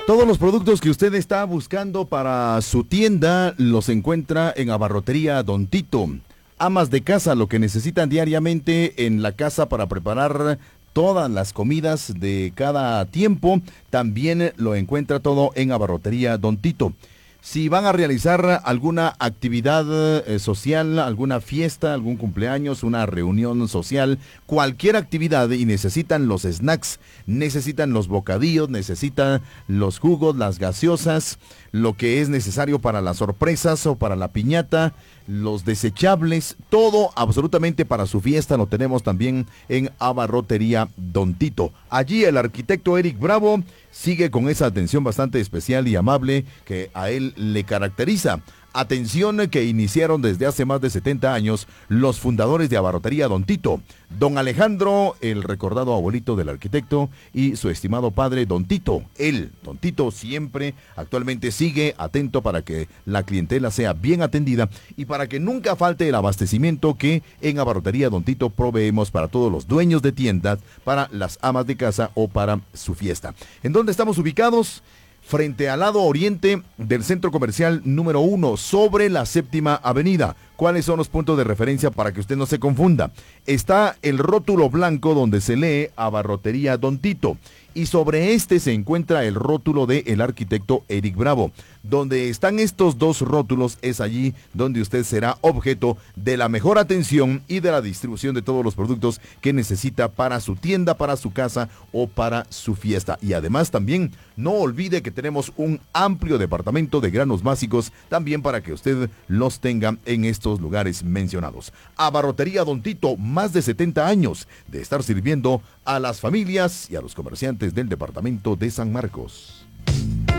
Todos los productos que usted está buscando para su tienda los encuentra en Abarrotería Don Tito. Amas de casa, lo que necesitan diariamente en la casa para preparar todas las comidas de cada tiempo, también lo encuentra todo en Abarrotería Don Tito. Si van a realizar alguna actividad social, alguna fiesta, algún cumpleaños, una reunión social, cualquier actividad y necesitan los snacks, necesitan los bocadillos, necesitan los jugos, las gaseosas, lo que es necesario para las sorpresas o para la piñata, los desechables, todo absolutamente para su fiesta lo tenemos también en Abarrotería Don Tito. Allí el arquitecto Eric Bravo sigue con esa atención bastante especial y amable que a él le caracteriza. Atención que iniciaron desde hace más de 70 años los fundadores de Abarrotería Don Tito. Don Alejandro, el recordado abuelito del arquitecto, y su estimado padre Don Tito. Él, Don Tito, siempre actualmente sigue atento para que la clientela sea bien atendida y para que nunca falte el abastecimiento que en Abarrotería Don Tito proveemos para todos los dueños de tiendas, para las amas de casa o para su fiesta. ¿En dónde estamos ubicados? Frente al lado oriente del centro comercial número 1, sobre la 7ª avenida. ¿Cuáles son los puntos de referencia para que usted no se confunda? Está el rótulo blanco donde se lee Abarrotería Don Tito. Y sobre este se encuentra el rótulo del arquitecto Eric Bravo. Donde están estos dos rótulos es allí donde usted será objeto de la mejor atención y de la distribución de todos los productos que necesita para su tienda, para su casa o para su fiesta. Y además también no olvide que tenemos un amplio departamento de granos básicos también para que usted los tenga en estos lugares mencionados. Abarrotería Don Tito, más de 70 años de estar sirviendo a las familias y a los comerciantes del departamento de San Marcos.